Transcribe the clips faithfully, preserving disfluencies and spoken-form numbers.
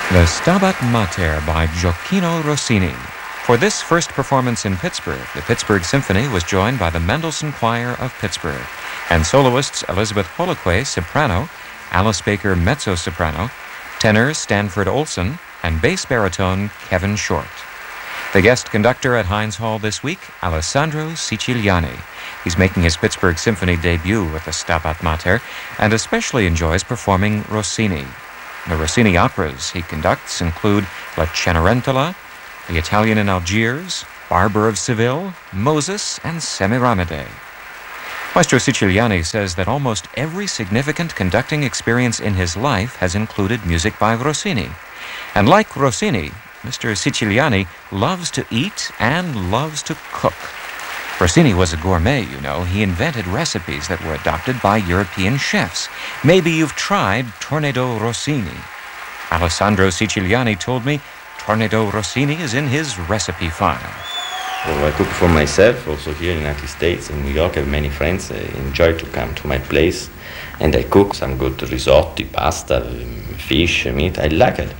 The Stabat Mater by Gioacchino Rossini. For this first performance in Pittsburgh, the Pittsburgh Symphony was joined by the Mendelssohn Choir of Pittsburgh and soloists Elizabeth Holoquay, soprano, Alice Baker, mezzo-soprano, tenors Stanford Olson, and bass baritone Kevin Short. The guest conductor at Heinz Hall this week, Alessandro Siciliani. He's making his Pittsburgh Symphony debut with the Stabat Mater and especially enjoys performing Rossini. The Rossini operas he conducts include La Cenerentola, The Italian in Algiers, Barber of Seville, Moses, and Semiramide. Maestro Siciliani says that almost every significant conducting experience in his life has included music by Rossini. And like Rossini, Mister Siciliani loves to eat and loves to cook. Rossini was a gourmet, you know. He invented recipes that were adopted by European chefs. Maybe you've tried Tornado Rossini. Alessandro Siciliani told me Tornado Rossini is in his recipe file. Well, I cook for myself, also here in the United States, in New York. I have many friends. I enjoy to come to my place. And I cook some good risotto, pasta, fish, meat. I like it.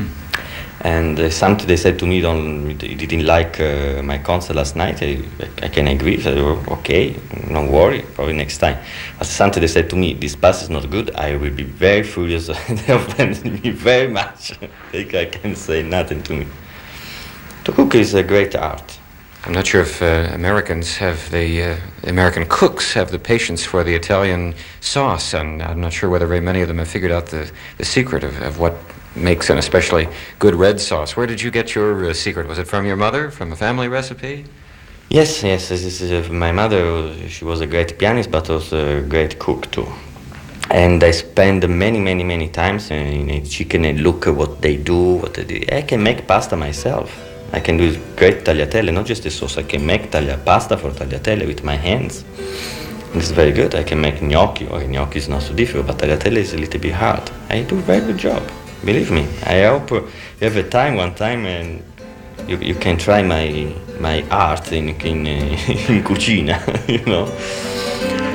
And uh, something they said to me, don't, they didn't like uh, my concert last night. I, I can agree. I said, oh, okay, don't worry, probably next time. But something they said to me, this pasta is not good. I will be very furious. They offended me very much. They can say nothing to me. To cook is a great art. I'm not sure if uh, Americans have the, uh, American cooks have the patience for the Italian sauce, and I'm not sure whether very many of them have figured out the, the secret of, of what makes an especially good red sauce. Where did you get your uh, secret? Was it from your mother, from a family recipe? Yes, yes. This is, uh, my mother, she was a great pianist, but also a great cook too. And I spend many, many, many times in a chicken and look at what they do. What they do. I can make pasta myself. I can do great tagliatelle, not just the sauce. I can make taglia pasta for tagliatelle with my hands. And it's very good. I can make gnocchi. Oh, gnocchi is not so difficult, but tagliatelle is a little bit hard. I do a very good job. Believe me. I hope you have a time one time and you you can try my my art in in, in cucina, you know.